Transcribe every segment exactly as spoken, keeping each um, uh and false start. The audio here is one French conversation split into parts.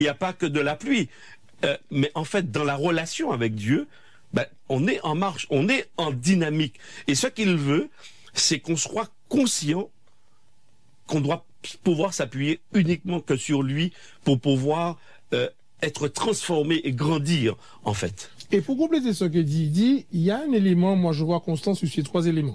il n'y a pas que de la pluie. Euh, mais en fait, dans la relation avec Dieu, ben, on est en marche, on est en dynamique. Et ce qu'il veut, c'est qu'on soit conscient qu'on doit pouvoir s'appuyer uniquement que sur lui pour pouvoir euh, être transformé et grandir, en fait. Et pour compléter ce que dit, il dit, il y a un élément, moi je vois constant sur ces trois éléments.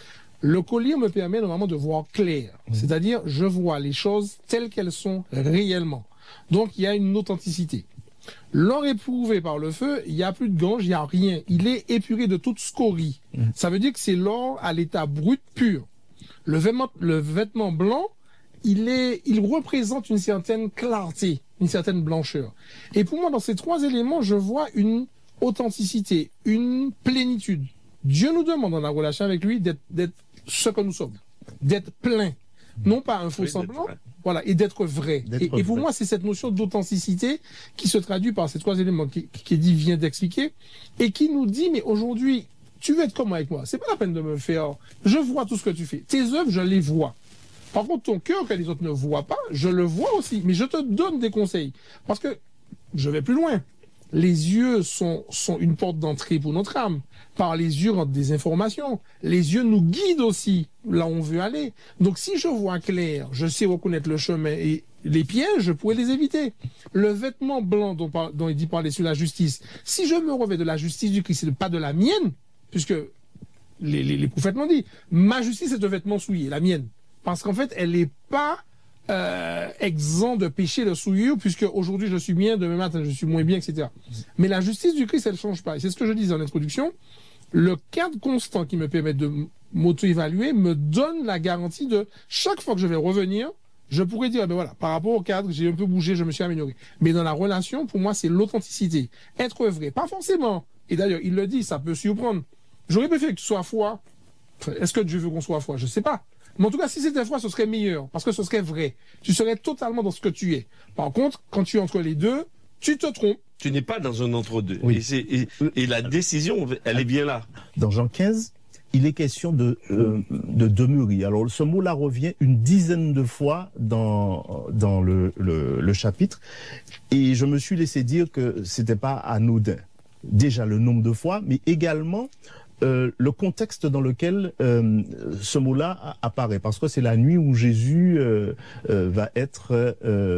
Le collier me permet normalement de voir clair, mmh. c'est-à-dire je vois les choses telles qu'elles sont réellement. Donc il y a une authenticité. L'or éprouvé par le feu, il n'y a plus de gange, il n'y a rien. Il est épuré de toute scorie. Mmh. Ça veut dire que c'est l'or à l'état brut pur. Le vêtement, le vêtement blanc, il, est, il représente une certaine clarté, une certaine blancheur. Et pour moi, dans ces trois éléments, je vois une authenticité, une plénitude. Dieu nous demande dans la relation avec lui d'être, d'être ce que nous sommes, d'être plein, non pas un faux oui, semblant, voilà, et d'être vrai. D'être et, vrai. Et pour moi, c'est cette notion d'authenticité qui se traduit par ces trois éléments qu'Eddie vient d'expliquer et qui nous dit, mais aujourd'hui, tu veux être comme avec moi, c'est pas la peine de me faire, je vois tout ce que tu fais, tes œuvres, je les vois. Par contre, ton cœur que les autres ne voient pas, je le vois aussi, mais je te donne des conseils. Parce que, je vais plus loin, les yeux sont, sont une porte d'entrée pour notre âme. Par les yeux, rentrent des informations. Les yeux nous guident aussi là où on veut aller. Donc, si je vois clair, je sais reconnaître le chemin et les pièges, je pourrais les éviter. Le vêtement blanc dont, dont il dit parler sur la justice, si je me revêt de la justice du Christ et pas de la mienne, puisque les, les, les prophètes l'ont dit, ma justice est un vêtement souillé, la mienne. Parce qu'en fait, elle n'est pas Euh, exempt de péché, de souillure, puisque aujourd'hui je suis bien, demain matin je suis moins bien, et cetera. Mais la justice du Christ, elle ne change pas. Et c'est ce que je disais en introduction. Le cadre constant qui me permet de m'auto-évaluer me donne la garantie de chaque fois que je vais revenir, je pourrais dire, ben voilà, par rapport au cadre, j'ai un peu bougé, je me suis amélioré. Mais dans la relation, pour moi, c'est l'authenticité. Être vrai. Pas forcément. Et d'ailleurs, il le dit, ça peut surprendre. J'aurais préféré que tu sois foi. Est-ce que Dieu veut qu'on soit foi? Je ne sais pas. Mais en tout cas, si c'était foi, ce serait meilleur, parce que ce serait vrai. Tu serais totalement dans ce que tu es. Par contre, quand tu es entre les deux, tu te trompes. Tu n'es pas dans un entre-deux. Oui. Et, c'est, et, et la décision, elle est bien là. Dans Jean quinze, il est question de, euh, de demeurer. Alors, ce mot-là revient une dizaine de fois dans, dans le, le, le chapitre. Et je me suis laissé dire que c'était pas anodin. Déjà, le nombre de fois, mais également... Euh, le contexte dans lequel euh, ce mot-là apparaît, parce que c'est la nuit où Jésus euh, euh, va être euh,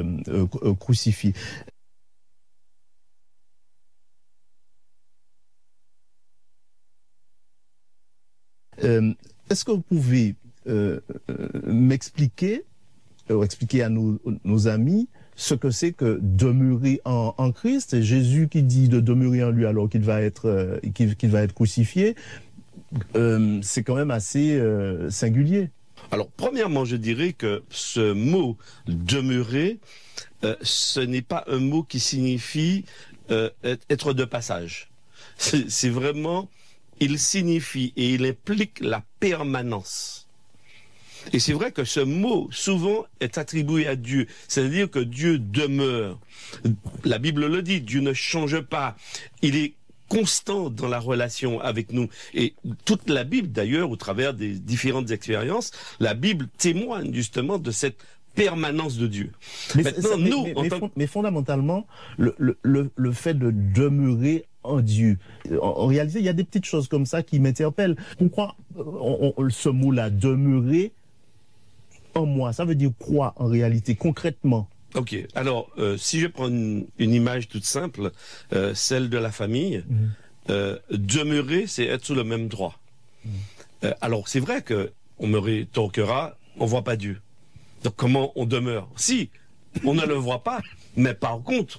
euh, crucifié. Euh, est-ce que vous pouvez euh, euh, m'expliquer, ou expliquer à nos, nos amis, ce que c'est que demeurer en, en Christ? Et Jésus qui dit de demeurer en lui alors qu'il va être, euh, qu'il, qu'il va être crucifié, euh, c'est quand même assez euh, singulier. Alors, premièrement, je dirais que ce mot « demeurer euh, », ce n'est pas un mot qui signifie euh, être de passage. C'est, c'est vraiment, il signifie et il implique la permanence. Et c'est vrai que ce mot, souvent, est attribué à Dieu. C'est-à-dire que Dieu demeure. La Bible le dit, Dieu ne change pas. Il est constant dans la relation avec nous. Et toute la Bible, d'ailleurs, au travers des différentes expériences, la Bible témoigne justement de cette permanence de Dieu. Mais, Maintenant, ça, mais, nous, mais, mais, tant... mais fondamentalement, le, le, le fait de demeurer en Dieu, en, en réalité, il y a des petites choses comme ça qui m'interpellent. On croit, on, on, ce mot-là, demeurer en moi, ça veut dire quoi en réalité, concrètement? Ok, alors euh, si je prends une, une image toute simple, euh, celle de la famille, mmh. euh, demeurer, c'est être sous le même droit. Mmh. Euh, alors c'est vrai que on me rétorquera, on voit pas Dieu. Donc comment on demeure? Si, on ne le voit pas, mais par contre,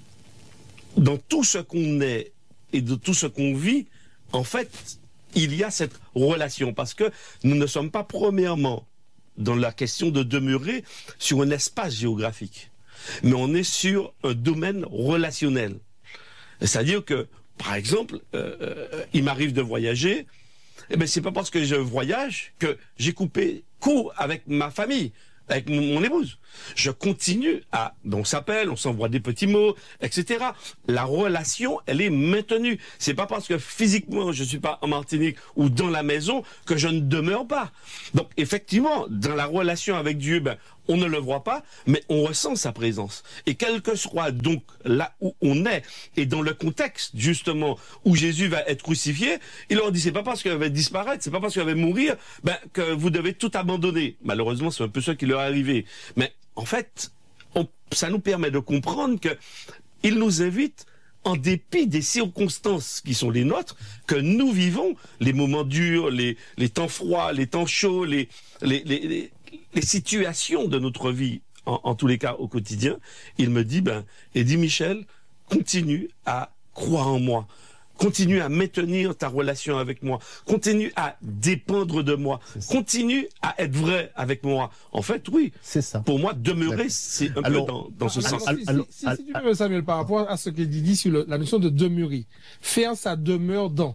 dans tout ce qu'on est et de tout ce qu'on vit, en fait, il y a cette relation, parce que nous ne sommes pas premièrement dans la question de demeurer sur un espace géographique, mais on est sur un domaine relationnel. C'est-à-dire que, par exemple, euh, euh, il m'arrive de voyager, eh ben c'est pas parce que je voyage que j'ai coupé court avec ma famille, avec mon, mon épouse. Je continue à, on s'appelle, on s'envoie des petits mots, et cetera. La relation, elle est maintenue. C'est pas parce que physiquement je suis pas en Martinique ou dans la maison que je ne demeure pas. Donc effectivement, dans la relation avec Dieu, ben on ne le voit pas, mais on ressent sa présence. Et quel que soit donc là où on est, et dans le contexte justement où Jésus va être crucifié, il leur dit c'est pas parce qu'il va disparaître, c'est pas parce qu'il va mourir, ben, que vous devez tout abandonner. Malheureusement, c'est un peu ça qui leur est arrivé. Mais en fait, on, ça nous permet de comprendre que il nous invite, en dépit des circonstances qui sont les nôtres, que nous vivons, les moments durs, les, les temps froids, les temps chauds, les, les, les, les, les situations de notre vie, en, en tous les cas au quotidien, il me dit, ben, Eddy Michel, continue à croire en moi. Continue à maintenir ta relation avec moi. Continue à dépendre de moi. Continue à être vrai avec moi. En fait, oui. C'est ça. Pour moi, demeurer, c'est un alors, peu dans, dans ce alors, sens. Si, alors, si, alors, si, si tu veux, Samuel, par rapport à ce qu'il dit sur le, la notion de demeurer, faire sa demeure dans.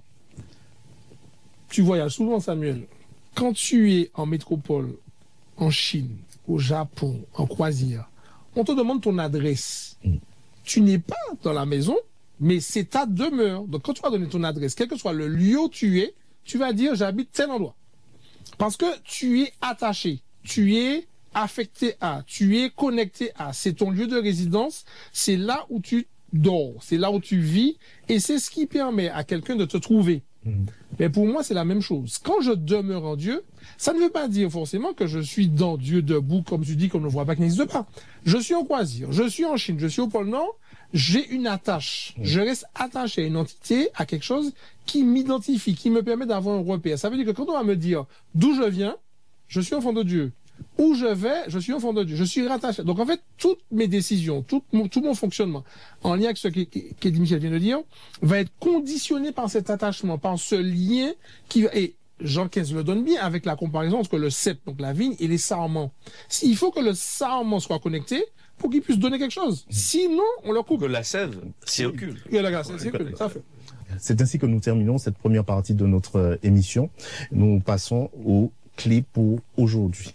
Tu voyages souvent, Samuel. Quand tu es en métropole, en Chine, au Japon, en croisière, on te demande ton adresse. Mm. Tu n'es pas dans la maison, mais c'est ta demeure. Donc, quand tu vas donner ton adresse, quel que soit le lieu où tu es, tu vas dire j'habite tel endroit. Parce que tu es attaché, tu es affecté à, tu es connecté à. C'est ton lieu de résidence, c'est là où tu dors, c'est là où tu vis, et c'est ce qui permet à quelqu'un de te trouver. Mmh. Mais pour moi, c'est la même chose. Quand je demeure en Dieu, ça ne veut pas dire forcément que je suis dans Dieu debout, comme tu dis, comme ne voit pas, qui n'existe pas. Je suis en croisière, je suis en Chine, je suis au pôle Nord, j'ai une attache. Mmh. Je reste attaché à une entité, à quelque chose qui m'identifie, qui me permet d'avoir un repère. Ça veut dire que quand on va me dire d'où je viens, je suis enfant de Dieu. Où je vais, je suis enfant de Dieu. Je suis rattaché. Donc en fait, toutes mes décisions, tout mon, tout mon fonctionnement, en lien avec ce qu'Eddy Michel vient de dire, va être conditionné par cet attachement, par ce lien qui et Jean quinze le donne bien avec la comparaison entre le cep, donc la vigne, et les sarments. Il faut que le sarment soit connecté pour qu'il puisse donner quelque chose. Sinon, on le coupe. Que la sève circule. C'est ainsi que nous terminons cette première partie de notre émission. Nous passons aux clés pour aujourd'hui.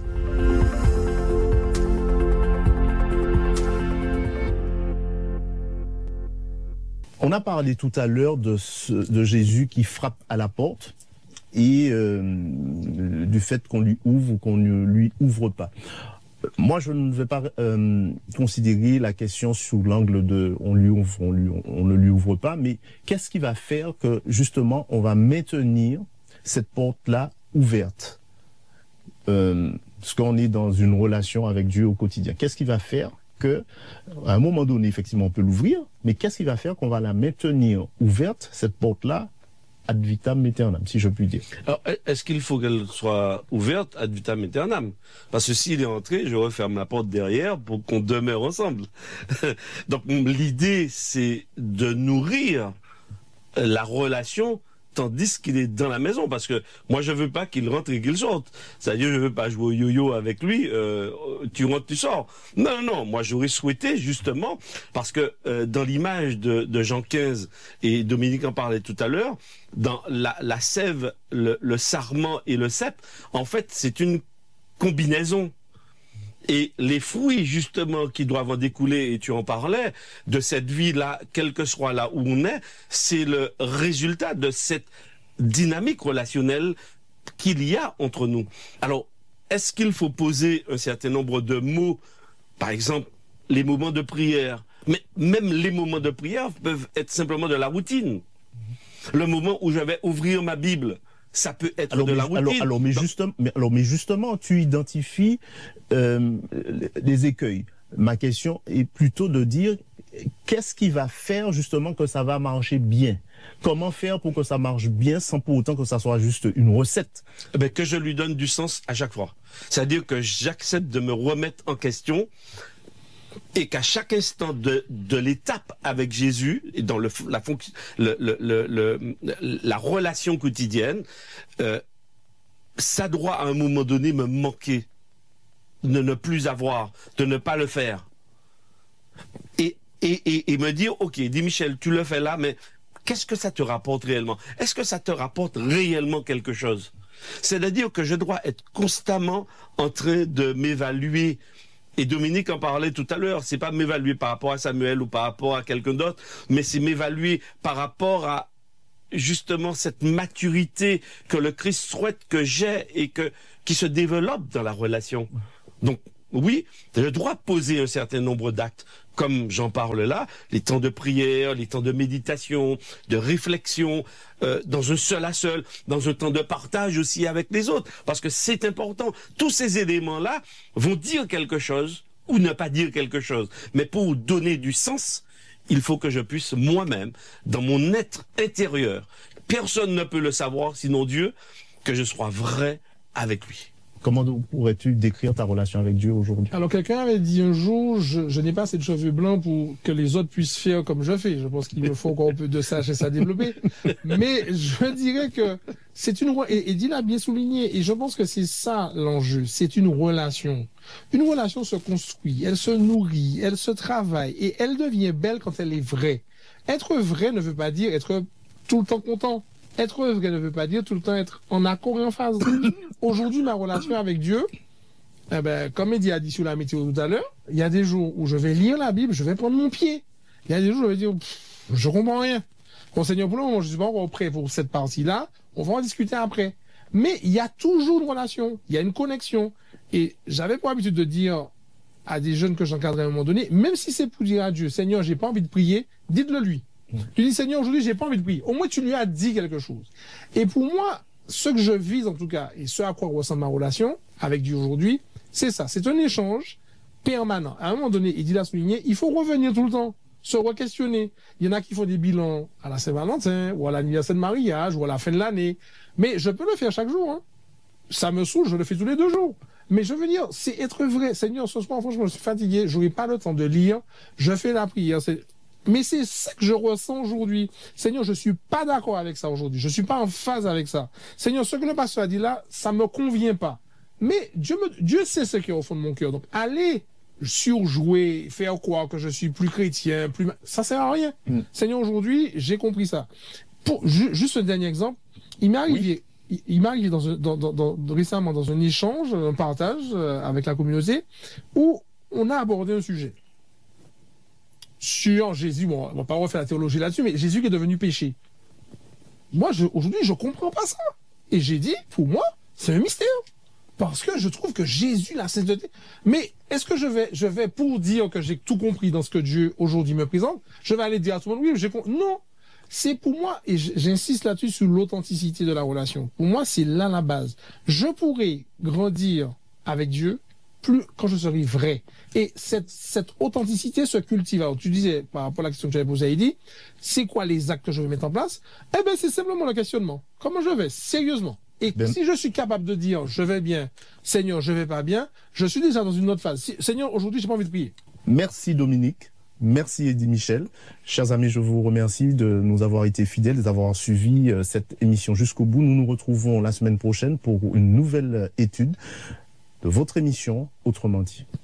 On a parlé tout à l'heure de, ce, de Jésus qui frappe à la porte et euh, du fait qu'on lui ouvre ou qu'on ne lui ouvre pas. Moi, je ne vais pas euh, considérer la question sous l'angle de on lui ouvre, on, lui, on, on ne lui ouvre pas, mais qu'est-ce qui va faire que justement on va maintenir cette porte-là ouverte euh, parce qu'on est dans une relation avec Dieu au quotidien. Qu'est-ce qui va faire que, à un moment donné, effectivement, on peut l'ouvrir, mais qu'est-ce qui va faire qu'on va la maintenir ouverte, cette porte-là, ad vitam aeternam, si je puis dire. Alors, est-ce qu'il faut qu'elle soit ouverte ad vitam aeternam? Parce que s'il est entré, je referme la porte derrière pour qu'on demeure ensemble. Donc, l'idée, c'est de nourrir la relation tandis qu'il est dans la maison, parce que moi je veux pas qu'il rentre et qu'il sorte. C'est-à-dire je veux pas jouer au yo-yo avec lui, euh, tu rentres, tu sors. Non, non, moi j'aurais souhaité justement, parce que euh, dans l'image de, de Jean quinze, et Dominique en parlait tout à l'heure, dans la, la sève, le, le sarment et le cep, en fait c'est une combinaison. Et les fruits, justement, qui doivent en découler, et tu en parlais, de cette vie-là, quel que soit là où on est, c'est le résultat de cette dynamique relationnelle qu'il y a entre nous. Alors, est-ce qu'il faut poser un certain nombre de mots, par exemple, les moments de prière, mais même les moments de prière peuvent être simplement de la routine. Le moment où je vais ouvrir ma Bible, ça peut être alors, de la routine. Alors, alors, mais, justement, mais, alors, mais justement, tu identifies euh, les écueils. Ma question est plutôt de dire qu'est-ce qui va faire justement que ça va marcher bien? Comment faire pour que ça marche bien sans pour autant que ça soit juste une recette? Eh bien, que je lui donne du sens à chaque fois. C'est-à-dire que j'accepte de me remettre en question et qu'à chaque instant de, de l'étape avec Jésus, et dans le, la, fonction, le, le, le, le, la relation quotidienne, euh, ça doit à un moment donné me manquer, de ne plus avoir, de ne pas le faire. Et, et, et, et me dire, ok, dis Michel, tu le fais là, mais qu'est-ce que ça te rapporte réellement? Est-ce que ça te rapporte réellement quelque chose? C'est-à-dire que je dois être constamment en train de m'évaluer. Et Dominique en parlait tout à l'heure, c'est pas m'évaluer par rapport à Samuel ou par rapport à quelqu'un d'autre, mais c'est m'évaluer par rapport à justement cette maturité que le Christ souhaite que j'ai et que qui se développe dans la relation. Donc oui, je dois poser un certain nombre d'actes, comme j'en parle là, les temps de prière, les temps de méditation, de réflexion, euh, dans un seul à seul, dans un temps de partage aussi avec les autres, parce que c'est important. Tous ces éléments-là vont dire quelque chose ou ne pas dire quelque chose. Mais pour donner du sens, il faut que je puisse moi-même, dans mon être intérieur, personne ne peut le savoir sinon Dieu, que je sois vrai avec lui. Comment pourrais-tu décrire ta relation avec Dieu aujourd'hui? Alors, quelqu'un avait dit un jour, je, je n'ai pas assez de cheveux blancs pour que les autres puissent faire comme je fais. Je pense qu'il me faut encore un peu de sagesse à développer. Mais je dirais que c'est une, et, et Dylan l'a bien souligné, et je pense que c'est ça l'enjeu. C'est une relation. Une relation se construit, elle se nourrit, elle se travaille, et elle devient belle quand elle est vraie. Être vrai ne veut pas dire être tout le temps content. Être vrai ne veut pas dire tout le temps être en accord et en phase. Aujourd'hui, ma relation avec Dieu, eh ben, comme Eddie a dit sur la météo tout à l'heure, il y a des jours où je vais lire la Bible, je vais prendre mon pied. Il y a des jours où je vais dire, je comprends rien. Bon, Seigneur, pour le moment, je suis pas encore prêt pour cette partie-là. On va en discuter après. Mais il y a toujours une relation. Il y a une connexion. Et j'avais pour habitude de dire à des jeunes que j'encadrais à un moment donné, même si c'est pour dire à Dieu, Seigneur, j'ai pas envie de prier, dites-le lui. Tu dis, Seigneur, aujourd'hui, j'ai pas envie de prier. Au moins, tu lui as dit quelque chose. Et pour moi, ce que je vise, en tout cas, et ce à quoi ressemble ma relation avec Dieu aujourd'hui, c'est ça. C'est un échange permanent. À un moment donné, il dit l'a souligné, il faut revenir tout le temps, se re-questionner. Il y en a qui font des bilans à la Saint-Valentin, ou à l'anniversaire de mariage, ou à la fin de l'année. Mais je peux le faire chaque jour, hein. Ça me saoule, je le fais tous les deux jours. Mais je veux dire, c'est être vrai. Seigneur, ce soir, franchement, je suis fatigué, j'aurai pas le temps de lire, je fais la prière. C'est... Mais c'est ça que je ressens aujourd'hui. Seigneur, je suis pas d'accord avec ça aujourd'hui. Je suis pas en phase avec ça. Seigneur, ce que le pasteur a dit là, ça me convient pas. Mais Dieu me, Dieu sait ce qui est au fond de mon cœur. Donc, aller surjouer, faire croire que je suis plus chrétien, plus, ça sert à rien. Mm. Seigneur, aujourd'hui, j'ai compris ça. Pour, ju, juste un dernier exemple. Il m'est arrivé, oui. il, il m'est arrivé dans, un, dans, dans, dans, récemment dans un échange, un partage euh, avec la communauté où on a abordé un sujet. Sur Jésus, bon, on va pas refaire la théologie là-dessus, mais Jésus qui est devenu péché. Moi, je, aujourd'hui, je comprends pas ça. Et j'ai dit, pour moi, c'est un mystère. Parce que je trouve que Jésus, la sainteté. Mais est-ce que je vais, je vais, pour dire que j'ai tout compris dans ce que Dieu aujourd'hui me présente, je vais aller dire à tout le monde, oui, j'ai compris. Non. C'est pour moi, et j'insiste là-dessus sur l'authenticité de la relation. Pour moi, c'est là la base. Je pourrais grandir avec Dieu plus quand je serai vrai. Et cette, cette authenticité se cultive. Alors, tu disais, par rapport à la question que j'avais posée à Eddie, c'est quoi les actes que je vais mettre en place? Eh ben, c'est simplement le questionnement. Comment je vais? Sérieusement. Et ben... si je suis capable de dire, je vais bien, Seigneur, je vais pas bien, je suis déjà dans une autre phase. Si, Seigneur, aujourd'hui, j'ai pas envie de prier. Merci Dominique. Merci Eddie Michel. Chers amis, je vous remercie de nous avoir été fidèles, d'avoir suivi cette émission jusqu'au bout. Nous nous retrouvons la semaine prochaine pour une nouvelle étude de votre émission Autrement dit.